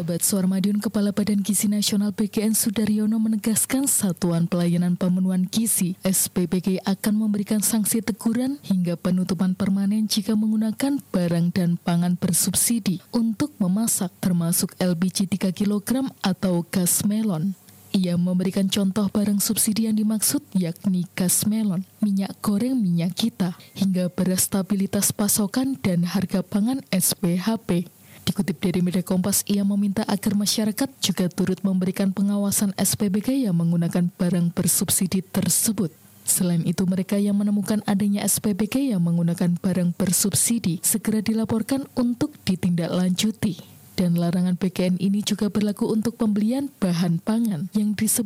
Sahabat Suara Madiun, Kepala Badan Gizi Nasional BGN Sudaryono menegaskan Satuan Pelayanan Pemenuhan Gizi (SPBG) akan memberikan sanksi teguran hingga penutupan permanen jika menggunakan barang dan pangan bersubsidi untuk memasak, termasuk LPG 3 kg atau gas melon. Ia memberikan contoh barang subsidi yang dimaksud yakni gas melon, minyak goreng minyak kita, hingga beras stabilitas pasokan dan harga pangan SPHP. Dikutip dari media Kompas, ia meminta agar masyarakat juga turut memberikan pengawasan SPBG yang menggunakan barang bersubsidi tersebut. Selain itu, mereka yang menemukan adanya SPBG yang menggunakan barang bersubsidi segera dilaporkan untuk ditindaklanjuti. Dan larangan BGN ini juga berlaku untuk pembelian bahan pangan yang disebut